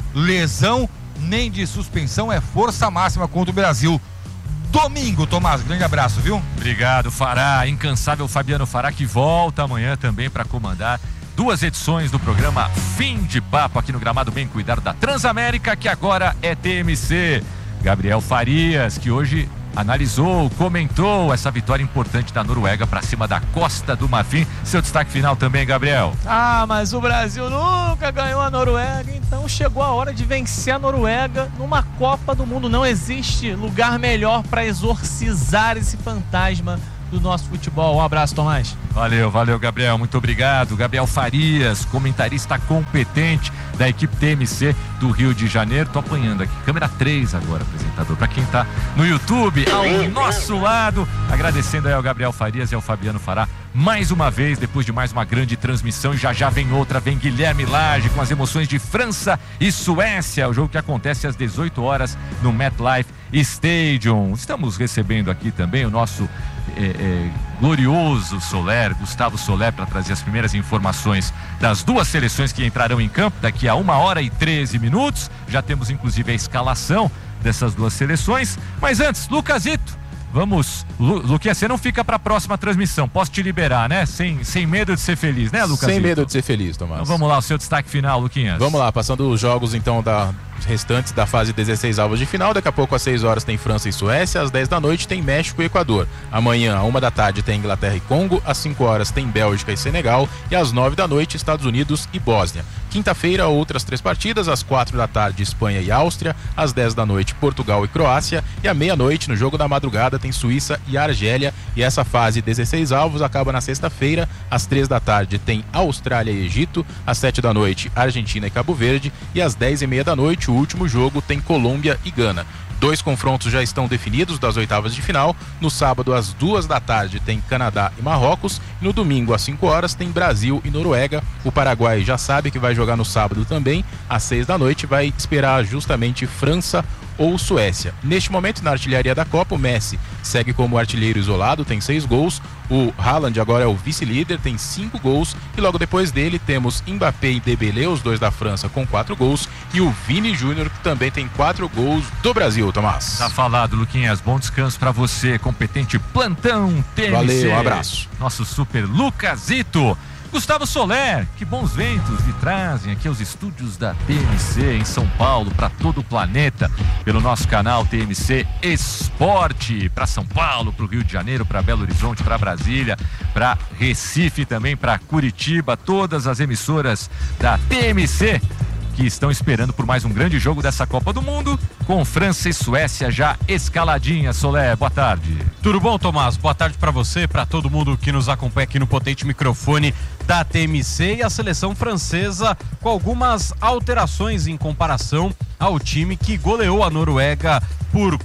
lesão nem de suspensão, é força máxima contra o Brasil. Domingo, Tomás, grande abraço, viu? Obrigado, Fará, incansável Fabiano Fará, que volta amanhã também para comandar 2 edições do programa Fim de Papo aqui no gramado bem cuidado da Transamérica, que agora é TMC. Gabriel Farias, que hoje analisou, comentou essa vitória importante da Noruega para cima da Costa do Marfim. Seu destaque final também, Gabriel. Mas o Brasil nunca ganhou a Noruega, então chegou a hora de vencer a Noruega numa Copa do Mundo. Não existe lugar melhor para exorcizar esse fantasma do nosso futebol. Um abraço, Tomás. Valeu, Gabriel, muito obrigado. Gabriel Farias, comentarista competente da equipe TMC do Rio de Janeiro. Tô apanhando aqui, câmera 3 agora, apresentador, para quem tá no YouTube, ao nosso lado, agradecendo aí ao Gabriel Farias e ao Fabiano Fará mais uma vez, depois de mais uma grande transmissão, e já vem outra, vem Guilherme Lage com as emoções de França e Suécia, o jogo que acontece às 18 horas no MetLife Stadium. Estamos recebendo aqui também o nosso glorioso Soler, Gustavo Soler, para trazer as primeiras informações das 2 seleções que entrarão em campo daqui a 1h13. Já temos inclusive a escalação dessas 2 seleções, mas antes, Lucasito, vamos, Luquinha, você não fica para a próxima transmissão, posso te liberar, né? Sem medo de ser feliz, né, Lucas? Sem medo de ser feliz, Tomás. Então vamos lá, o seu destaque final, Luquinhas. Vamos lá, passando os jogos então restantes da fase 16 avos de final. Daqui a pouco às 6 horas tem França e Suécia, às 10 da noite tem México e Equador. Amanhã, à 1 da tarde, tem Inglaterra e Congo, às 5 horas tem Bélgica e Senegal, e às 9 da noite Estados Unidos e Bósnia. Quinta-feira, outras 3 partidas, às 4 da tarde Espanha e Áustria, às 10 da noite Portugal e Croácia, e à meia-noite, no jogo da madrugada, tem Suíça e Argélia. E essa fase 16 avos acaba na sexta-feira, às 3 da tarde tem Austrália e Egito, às 7 da noite Argentina e Cabo Verde, e às 10h30 da noite o último jogo tem Colômbia e Gana. 2 confrontos já estão definidos das oitavas de final. No sábado, às 2 da tarde, tem Canadá e Marrocos. E no domingo, às 5 horas, tem Brasil e Noruega. O Paraguai já sabe que vai jogar no sábado também. Às 6 da noite, vai esperar justamente França ou Suécia. Neste momento, na artilharia da Copa, o Messi segue como artilheiro isolado, tem 6 gols. O Haaland agora é o vice-líder, tem 5 gols. E logo depois dele temos Mbappé e Dembélé, os 2 da França, com 4 gols. E o Vini Júnior, que também tem 4 gols do Brasil, Tomás. Tá falado, Luquinhas. Bom descanso pra você, competente plantão TMC. Valeu, um abraço. Nosso super Lucasito. Gustavo Soler, que bons ventos lhe trazem aqui aos estúdios da TMC em São Paulo, para todo o planeta, pelo nosso canal TMC Esporte, para São Paulo, para o Rio de Janeiro, para Belo Horizonte, para Brasília, para Recife também, para Curitiba, todas as emissoras da TMC que estão esperando por mais um grande jogo dessa Copa do Mundo, com França e Suécia já escaladinha. Soler, boa tarde. Tudo bom, Tomás? Boa tarde para você, para todo mundo que nos acompanha aqui no potente microfone da TMC, e a seleção francesa com algumas alterações em comparação ao time que goleou a Noruega por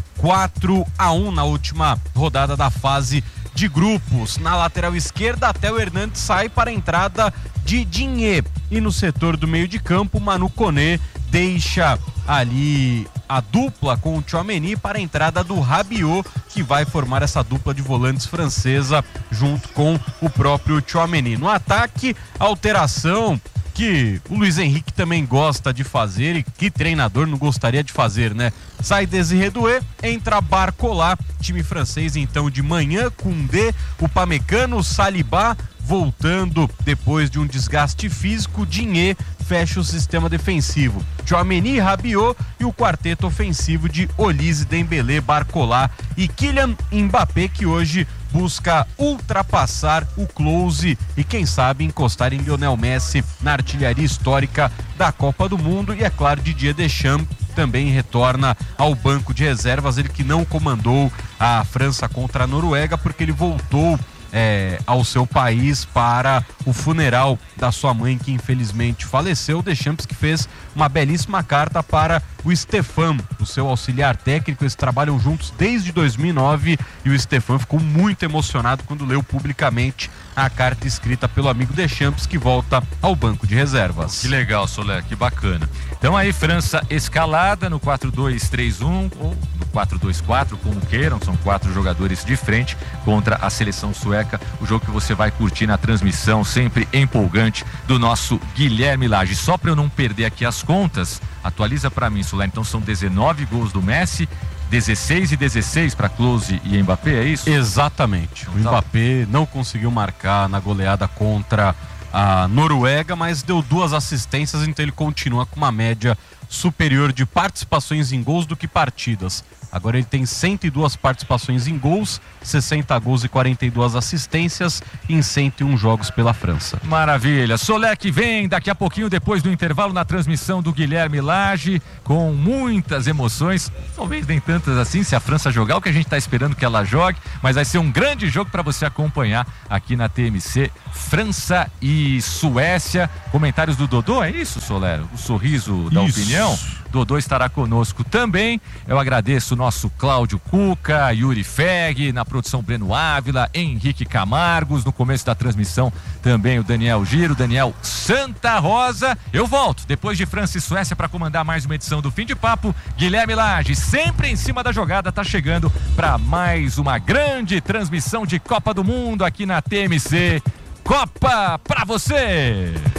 4-1 na última rodada da fase de grupos. Na lateral esquerda, até o Hernandes sai para a entrada de Digne, e no setor do meio de campo, Manu Koné deixa ali a dupla com o Tchouaméni para a entrada do Rabiot, que vai formar essa dupla de volantes francesa junto com o próprio Tchouaméni. No ataque, alteração que o Luiz Henrique também gosta de fazer, e que treinador não gostaria de fazer, né? Sai Désiré Doué, entra Barcola, time francês então de manhã, Koundé, o Upamecano, Saliba voltando depois de um desgaste físico, Digne fecha o sistema defensivo, Tchouaméni, Rabiot e o quarteto ofensivo de Olise, Dembélé, Barcola e Kylian Mbappé, que hoje busca ultrapassar o Klose e quem sabe encostar em Lionel Messi na artilharia histórica da Copa do Mundo. E é claro, Didier Deschamps também retorna ao banco de reservas, ele que não comandou a França contra a Noruega porque ele voltou ao seu país para o funeral da sua mãe, que infelizmente faleceu. Deschamps que fez uma belíssima carta para o Stefan, o seu auxiliar técnico. Eles trabalham juntos desde 2009 e o Stefan ficou muito emocionado quando leu publicamente a carta escrita pelo amigo Deschamps, que volta ao banco de reservas. Que legal, Soler, que bacana. Então aí, França escalada no 4-2-3-1 ou no 4-2-4, como queiram, são 4 jogadores de frente contra a seleção sueca, o jogo que você vai curtir na transmissão, sempre empolgante, do nosso Guilherme Lage. Só para eu não perder aqui as contas, atualiza para mim, Soler, então são 19 gols do Messi, 16 e 16 para Klose e Mbappé, é isso? Exatamente. O Mbappé não conseguiu marcar na goleada contra a Noruega, mas deu 2 assistências, então ele continua com uma média superior de participações em gols do que partidas. Agora ele tem 102 participações em gols, 60 gols e 42 assistências em 101 jogos pela França. Maravilha. Soler que vem daqui a pouquinho, depois do intervalo, na transmissão do Guilherme Lage, com muitas emoções. Talvez nem tantas assim, se a França jogar, o que a gente está esperando que ela jogue, mas vai ser um grande jogo para você acompanhar aqui na TMC. França e Suécia. Comentários do Dodô, é isso, Soler? O sorriso da opinião? Dodô estará conosco também. Eu agradeço o nosso Cláudio Cuca, Yuri Feg, na produção Breno Ávila, Henrique Camargos, no começo da transmissão também o Daniel Giro, Daniel Santa Rosa. Eu volto depois de França e Suécia para comandar mais uma edição do Fim de Papo. Guilherme Lage, sempre em cima da jogada, tá chegando para mais uma grande transmissão de Copa do Mundo aqui na TMC. Copa pra você!